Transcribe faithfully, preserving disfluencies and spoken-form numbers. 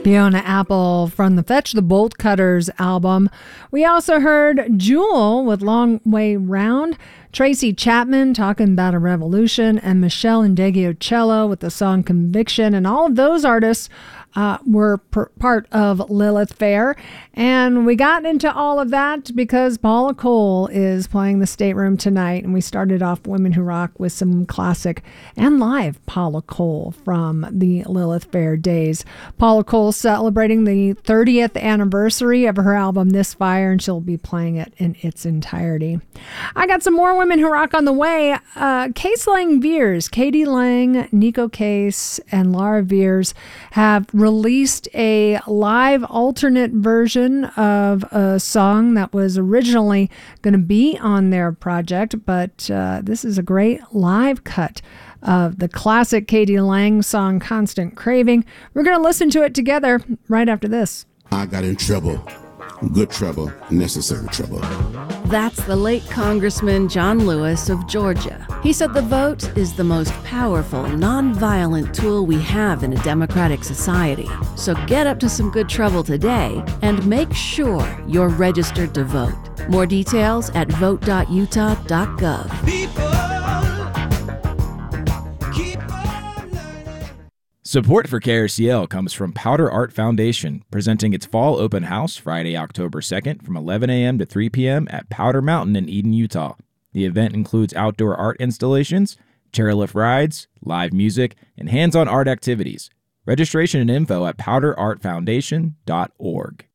Fiona Apple from the Fetch the Bolt Cutters album. We also heard Jewel with Long Way Round, Tracy Chapman talking about a revolution, and Michelle Ndegeocello with the song Conviction. And all of those artists uh, were per- part of Lilith Fair. And we got into all of that because Paula Cole is playing the Stateroom tonight. And we started off Women Who Rock with some classic and live Paula Cole from the Lilith Fair days. Paula Cole celebrating the thirtieth anniversary of her album This Fire, and she'll be playing it in its entirety. I got some more Women Who Rock on the way. Uh, Case Lang Veers, Katie Lang, Nico Case, and Laura Veers have released a live alternate version of a song that was originally going to be on their project, but uh, this is a great live cut of the classic Katie Lang song Constant Craving. We're going to listen to it together right after this. I got in trouble. Good trouble, necessary trouble. That's the late Congressman John Lewis of Georgia. He said the vote is the most powerful, nonviolent tool we have in a democratic society. So get up to some good trouble today and make sure you're registered to vote. More details at vote dot utah dot gov. Support for K R C L comes from Powder Art Foundation, presenting its fall open house Friday, October second from eleven a.m. to three p.m. at Powder Mountain in Eden, Utah. The event includes outdoor art installations, chairlift rides, live music, and hands-on art activities. Registration and info at powder art foundation dot org.